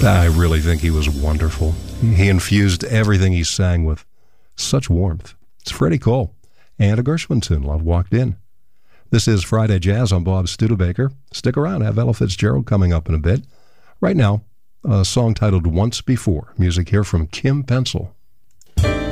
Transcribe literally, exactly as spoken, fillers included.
I really think he was wonderful. He infused everything he sang with such warmth. It's Freddie Cole and a Gershwin tune, Love Walked In. This is Friday Jazz on Bob Studebaker. Stick around, I have Ella Fitzgerald coming up in a bit. Right now, a song titled Once Before. Music here from Kim Pencil.